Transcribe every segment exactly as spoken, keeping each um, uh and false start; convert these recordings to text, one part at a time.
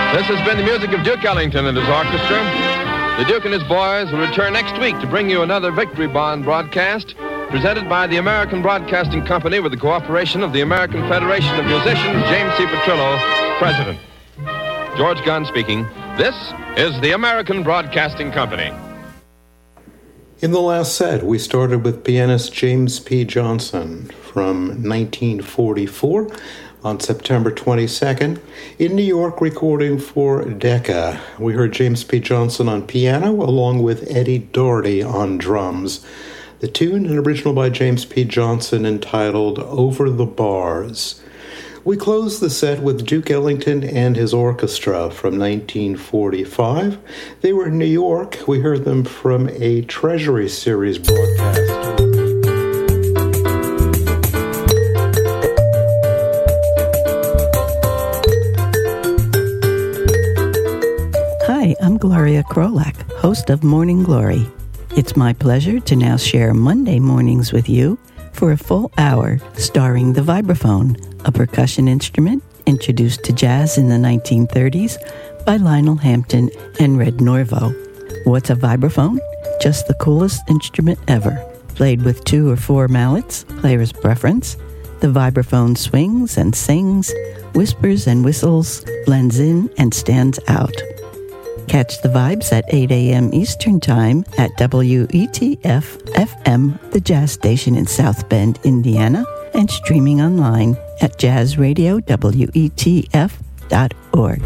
This has been the music of Duke Ellington and his orchestra. The Duke and his boys will return next week to bring you another Victory Bond broadcast presented by the American Broadcasting Company with the cooperation of the American Federation of Musicians, James C. Petrillo, President. George Gunn speaking. This is the American Broadcasting Company. In the last set, we started with pianist James P. Johnson from nineteen forty-four on September twenty-second in New York, recording for Decca. We heard James P. Johnson on piano along with Eddie Doherty on drums. The tune, an original by James P. Johnson entitled Over the Bars. We closed the set with Duke Ellington and his orchestra from nineteen forty-five. They were in New York. We heard them from a Treasury Series broadcast. Hi, I'm Gloria Krolak, host of Morning Glory. It's my pleasure to now share Monday mornings with you for a full hour starring the vibraphone, a percussion instrument introduced to jazz in the nineteen thirties by Lionel Hampton and Red Norvo. What's a vibraphone? Just the coolest instrument ever. Played with two or four mallets, player's preference. The vibraphone swings and sings, whispers and whistles, blends in and stands out. Catch the vibes at eight a.m. Eastern Time at W E T F F M, the jazz station in South Bend, Indiana, and streaming online at jazz radio W E T F dot org.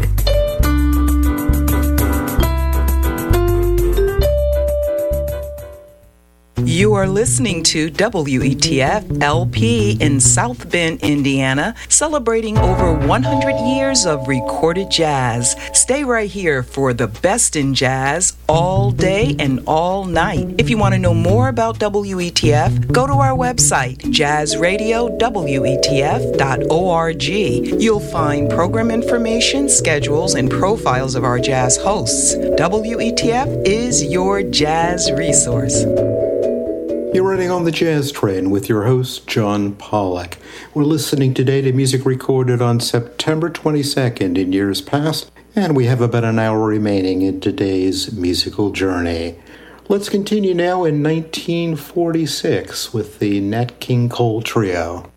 You are listening to W E T F L P in South Bend, Indiana, celebrating over one hundred years of recorded jazz. Stay right here for the best in jazz all day and all night. If you want to know more about W E T F, go to our website, jazz radio W E T F dot org. You'll find program information, schedules, and profiles of our jazz hosts. W E T F is your jazz resource. You're riding on the Jazz Train with your host, John Pollack. We're listening today to music recorded on September twenty-second in years past, and we have about an hour remaining in today's musical journey. Let's continue now in nineteen forty-six with the Nat King Cole Trio.